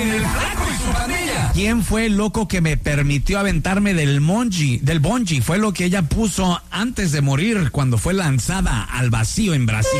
El Flaco y su pandilla. ¿Quién fue el loco que me permitió aventarme del bungee? Fue lo que ella puso antes de morir cuando fue lanzada al vacío en Brasil.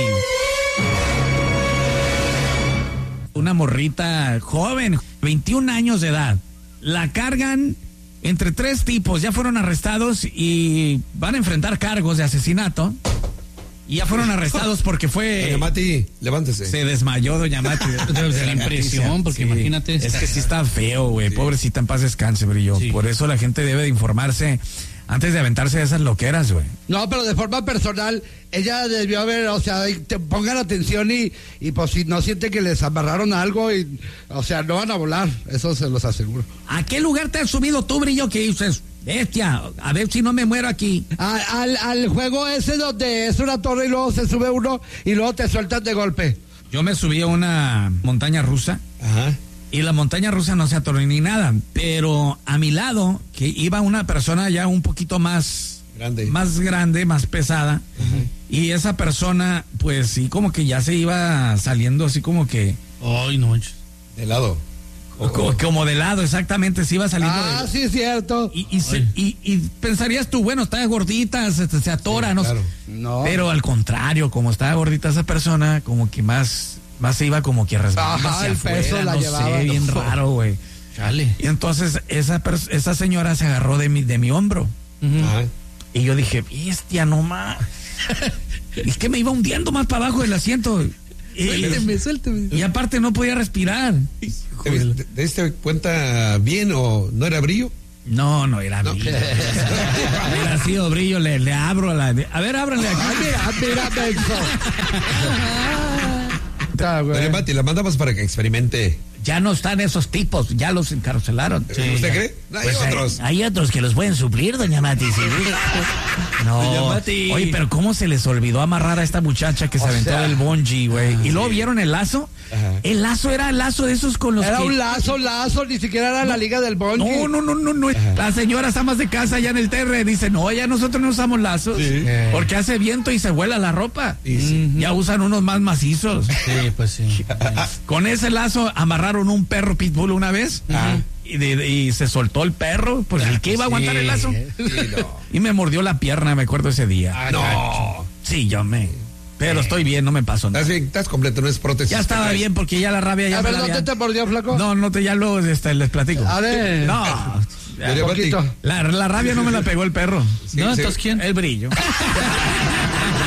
Una morrita joven, 21 años de edad. La cargan entre 3 tipos, ya fueron arrestados y van a enfrentar cargos de asesinato. Y ya fueron arrestados porque fue... Doña Mati, levántese. Se desmayó Doña Mati. Debe ser la impresión, porque sí, imagínate. Es que sí está feo, güey. Sí. Pobrecita, en paz descanse, brillo. Sí. Por eso la gente debe de informarse antes de aventarse de esas loqueras, güey. No, pero de forma personal, ella debió haber, o sea, pongan atención y pues si no siente que les amarraron algo, y, o sea, no van a volar, eso se los aseguro. ¿A qué lugar te has subido tú, brillo, que dices, bestia, a ver si no me muero aquí? Al juego ese donde es una torre y luego se sube uno y luego te sueltan de golpe. Yo me subí a una montaña rusa. Ajá. Y la montaña rusa no se atoró ni nada, pero a mi lado, que iba una persona ya un poquito más grande, más pesada, y esa persona, pues sí, como que ya se iba saliendo así como que... Ay, no manches. De lado. Como de lado, exactamente, se iba saliendo. Sí, es cierto. Y pensarías tú, bueno, está gordita, se atora, Sí, no claro. sé. No. Pero al contrario, como estaba gordita esa persona, como que más se iba como que resbalando Ajá, hacia el afuera, peso la no llevaba. sé, bien raro, güey. Chale. Y entonces esa señora se agarró de mi hombro. Ajá. Y yo dije, bestia, no más. Es que me iba hundiendo más para abajo del asiento. Suélteme. Y aparte no podía respirar. ¿Te diste cuenta bien o no era brillo? No era brillo. Hubiera sido brillo, le abro a la... A ver, ábranle aquí. Mira, Benzo. Doña Mati, la mandamos para que experimente. Ya no están esos tipos, ya los encarcelaron. ¿Usted cree? No, hay Pues otros. hay otros que los pueden suplir, doña Mati. ¿Sí? No, Doña Mati. Oye, pero ¿cómo se les olvidó amarrar a esta muchacha que se aventó del bungee, güey? Y luego vieron el lazo. Ajá. El lazo era el lazo de esos con los Era que... un lazo, ni siquiera era la liga del bungee. No. Las señoras amas de casa allá en el Terre dicen, no, ya nosotros no usamos lazos. Sí. Porque hace viento y se vuela la ropa. Y sí. Ya usan unos más macizos. Sí, pues sí. Con ese lazo amarraron un perro pitbull una vez. Y se soltó el perro. Pues el que iba a aguantar el lazo. Sí, no. Y me mordió la pierna, me acuerdo ese día. No. Sí, pero estoy bien, no me pasó nada. Estás bien, estás completo, no es prótesis. Ya estaba bien porque ya la rabia ya A me ver, la ¿no había... te mordió, flaco? No, ya luego les platico. A ver. No. Doña Mati, poquito. La rabia no me la pegó el perro. Sí, No, sí. entonces ¿quién? El brillo.